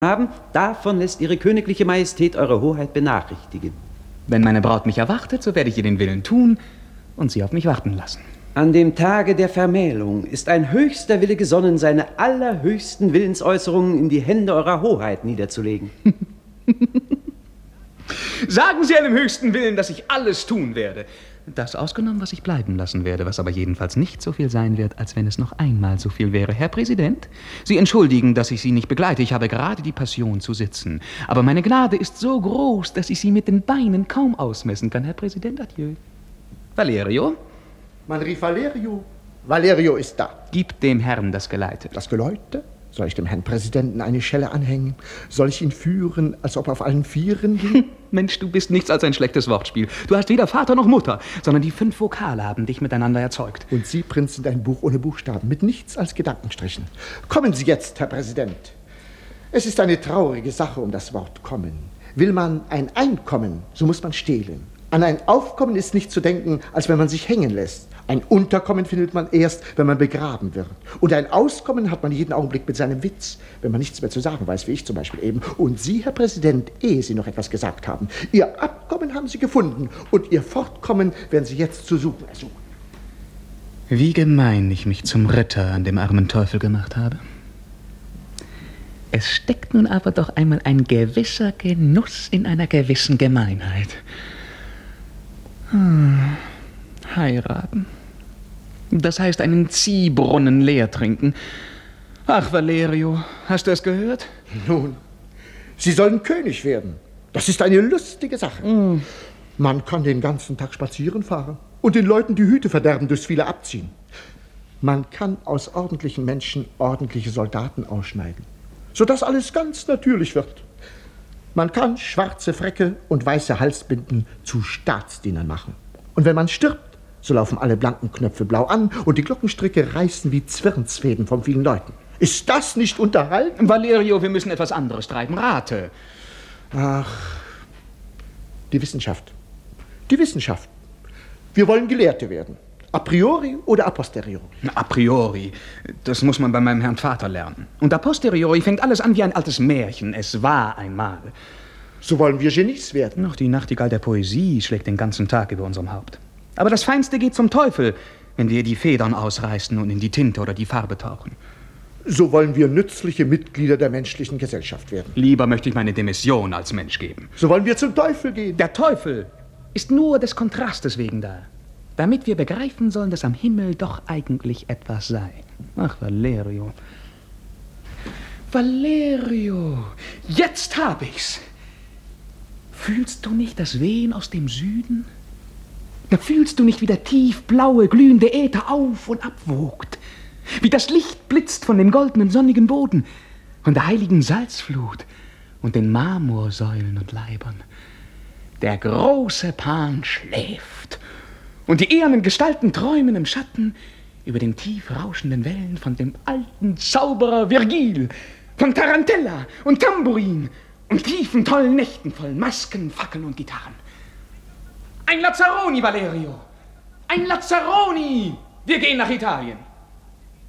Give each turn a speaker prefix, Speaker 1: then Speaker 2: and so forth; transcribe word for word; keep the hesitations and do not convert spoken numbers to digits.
Speaker 1: haben, davon lässt Ihre königliche Majestät Eure Hoheit benachrichtigen.
Speaker 2: Wenn meine Braut mich erwartet, so werde ich ihr den Willen tun und sie auf mich warten lassen.
Speaker 1: An dem Tage der Vermählung ist ein höchster Wille gesonnen, seine allerhöchsten Willensäußerungen in die Hände Eurer Hoheit niederzulegen.
Speaker 2: Sagen Sie einem höchsten Willen, dass ich alles tun werde. Das ausgenommen, was ich bleiben lassen werde, was aber jedenfalls nicht so viel sein wird, als wenn es noch einmal so viel wäre. Herr Präsident, Sie entschuldigen, dass ich Sie nicht begleite. Ich habe gerade die Passion zu sitzen. Aber meine Gnade ist so groß, dass ich sie mit den Beinen kaum ausmessen kann. Herr Präsident, adieu. Valerio?
Speaker 3: Man rief Valerio. Valerio ist da.
Speaker 2: Gib dem Herrn das Geleite.
Speaker 3: Das Geläute? Soll ich dem Herrn Präsidenten eine Schelle anhängen? Soll ich ihn führen, als ob er auf allen Vieren ging?
Speaker 2: Mensch, du bist nichts als ein schlechtes Wortspiel. Du hast weder Vater noch Mutter, sondern die fünf Vokale haben dich miteinander erzeugt.
Speaker 3: Und Sie, Prinz, sind ein Buch ohne Buchstaben, mit nichts als Gedankenstrichen. Kommen Sie jetzt, Herr Präsident. Es ist eine traurige Sache um das Wort kommen. Will man ein Einkommen, so muss man stehlen. An ein Aufkommen ist nicht zu denken, als wenn man sich hängen lässt. Ein Unterkommen findet man erst, wenn man begraben wird. Und ein Auskommen hat man jeden Augenblick mit seinem Witz, wenn man nichts mehr zu sagen weiß, wie ich zum Beispiel eben. Und Sie, Herr Präsident, ehe Sie noch etwas gesagt haben, Ihr Abkommen haben Sie gefunden und Ihr Fortkommen werden Sie jetzt zu suchen ersuchen.
Speaker 2: Wie gemein ich mich zum Ritter an dem armen Teufel gemacht habe. Es steckt nun aber doch einmal ein gewisser Genuss in einer gewissen Gemeinheit. Hm. Heiraten. Das heißt, einen Ziehbrunnen leer trinken. Ach, Valerio, hast du es gehört?
Speaker 3: Nun, Sie sollen König werden. Das ist eine lustige Sache. Mm. Man kann den ganzen Tag spazieren fahren und den Leuten die Hüte verderben, durchs viele abziehen. Man kann aus ordentlichen Menschen ordentliche Soldaten ausschneiden, sodass alles ganz natürlich wird. Man kann schwarze Fräcke und weiße Halsbinden zu Staatsdienern machen. Und wenn man stirbt, so laufen alle blanken Knöpfe blau an und die Glockenstricke reißen wie Zwirnsfäden von vielen Leuten. Ist das nicht unterhalten?
Speaker 2: Valerio, wir müssen etwas anderes treiben. Rate.
Speaker 3: Ach, die Wissenschaft. Die Wissenschaft. Wir wollen Gelehrte werden. A priori oder a posteriori?
Speaker 2: A priori. Das muss man bei meinem Herrn Vater lernen. Und a posteriori fängt alles an wie ein altes Märchen. Es war einmal.
Speaker 3: So wollen wir Genies werden.
Speaker 2: Noch die Nachtigall der Poesie schlägt den ganzen Tag über unserem Haupt. Aber das Feinste geht zum Teufel, wenn wir die Federn ausreißen und in die Tinte oder die Farbe tauchen.
Speaker 3: So wollen wir nützliche Mitglieder der menschlichen Gesellschaft werden.
Speaker 2: Lieber möchte ich meine Demission als Mensch geben.
Speaker 3: So wollen wir zum Teufel gehen.
Speaker 2: Der Teufel ist nur des Kontrastes wegen da. Damit wir begreifen sollen, dass am Himmel doch eigentlich etwas sei. Ach, Valerio. Valerio, jetzt hab ich's. Fühlst du nicht das Wehen aus dem Süden? Da fühlst du nicht, wie der tiefblaue, glühende Äther auf und ab wogt? Wie das Licht blitzt von dem goldenen, sonnigen Boden, von der heiligen Salzflut und den Marmorsäulen und Leibern. Der große Pan schläft und die ehernen Gestalten träumen im Schatten über den tief rauschenden Wellen von dem alten Zauberer Virgil, von Tarantella und Tambourin und tiefen, tollen Nächten voll Masken, Fackeln und Gitarren. Ein Lazzaroni, Valerio! Ein Lazzaroni! Wir gehen nach Italien.